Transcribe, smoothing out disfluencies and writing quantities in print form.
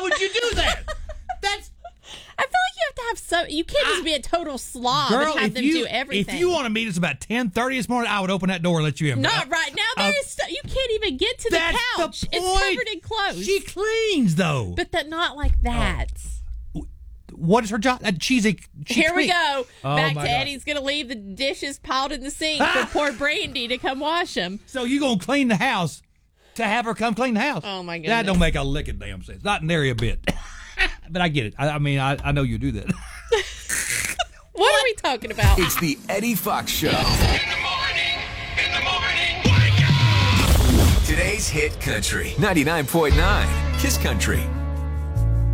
would you do that? That's I feel like you have to have some. You can't just be a total slob girl. and have them do everything. If you want to meet us about 10:30 this morning, I would open that door and let you in. Not right now. There is you can't even get to the That's couch. the It's point. covered in clothes. She cleans though. But that not like that. What is her job? She Here we cleans. go. Oh, Back my to God. Eddie's going to leave the dishes piled in the sink for poor Brandy to come wash them. So you gonna clean the house to have her come clean the house? Oh, my That goodness. don't make a lick of damn sense. Not nary a bit. But I get it. I mean, I know you do that. What are we talking about? It's the Eddie Fox Show. In the morning, wake up! Today's hit country. 99.9 Kiss Country.